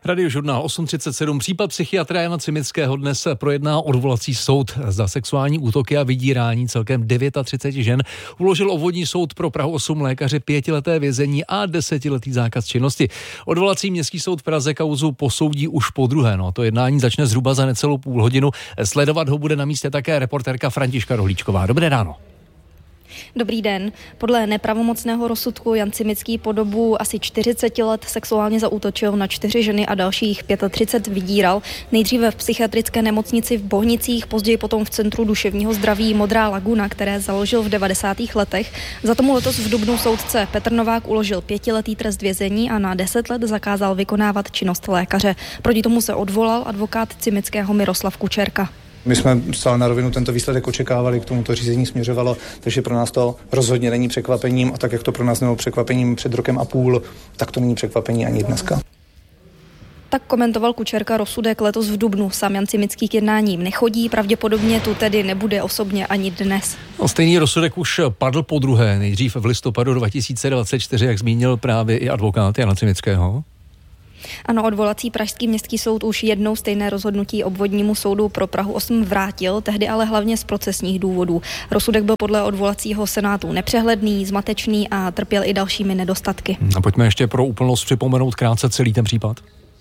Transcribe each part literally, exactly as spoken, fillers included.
Radiožurnál osm třicet sedm. Případ psychiatra Jana Cimického dnes projedná odvolací soud. Za sexuální útoky a vydírání celkem třicet devět žen uložil obvodní soud pro Prahu osm lékaři pětileté vězení a desetiletý zákaz činnosti. Odvolací městský soud v Praze kauzu posoudí už podruhé. No, to jednání začne zhruba za necelou půl hodinu. Sledovat ho bude na místě také reportérka Františka Rohlíčková. Dobré ráno. Dobrý den. Podle nepravomocného rozsudku Jan Cimický po dobu asi čtyřicet let sexuálně zaútočil na čtyři ženy a dalších třicet pět vydíral. Nejdříve v psychiatrické nemocnici v Bohnicích, později potom v Centru duševního zdraví Modrá laguna, které založil v devadesátých letech. Za tomu letos v dubnu soudce Petr Novák uložil pětiletý trest vězení a na deset let zakázal vykonávat činnost lékaře. Proti tomu se odvolal advokát Cimického Miroslav Kučerka. My jsme stále na rovinu tento výsledek očekávali, k tomuto řízení směřovalo, takže pro nás to rozhodně není překvapením a tak, jak to pro nás nebylo překvapením před rokem a půl, tak to není překvapení ani dneska. Tak komentoval Kučerka rozsudek letos v dubnu. Sám Jan Cimický k jednáním nechodí, pravděpodobně tu tedy nebude osobně ani dnes. No, stejný rozsudek už padl podruhé, nejdřív v listopadu dva tisíce dvacet čtyři, jak zmínil právě i advokát Jana Cimického. Ano, odvolací pražský městský soud už jednou stejné rozhodnutí obvodnímu soudu pro Prahu osm vrátil, tehdy ale hlavně z procesních důvodů. Rozsudek byl podle odvolacího senátu nepřehledný, zmatečný a trpěl i dalšími nedostatky. A pojďme ještě pro úplnost připomenout krátce celý ten případ.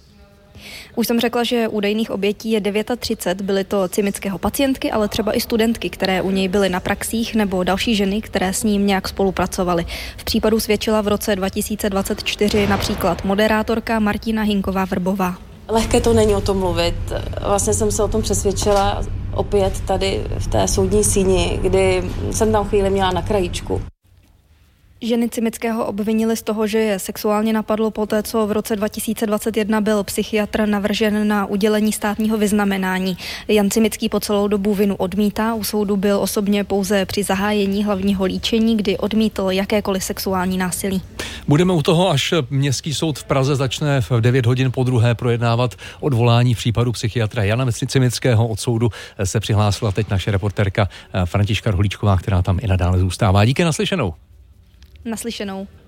Už jsem řekla, že údajných obětí je třicet devět, byly to Cimického pacientky, ale třeba i studentky, které u něj byly na praxích, nebo další ženy, které s ním nějak spolupracovaly. V případu svědčila v roce dva tisíce dvacet čtyři například moderátorka Martina Hinková-Vrbová. Lehké to není o tom mluvit. Vlastně jsem se o tom přesvědčila opět tady v té soudní síni, kdy jsem tam chvíli měla na krajíčku. Ženy Cimického obvinili z toho, že je sexuálně napadlo poté, co v roce dva tisíce dvacet jedna byl psychiatr navržen na udělení státního vyznamenání. Jan Cimický po celou dobu vinu odmítá, u soudu byl osobně pouze při zahájení hlavního líčení, kdy odmítl jakékoliv sexuální násilí. Budeme u toho, až městský soud v Praze začne v devět hodin po druhé projednávat odvolání v případu psychiatra Jana Cimického. Od soudu se přihlásila teď naše reportérka Františka Rohlíčková, která tam i nadále zůstává. Díky, naslyšenou. Naslyšenou.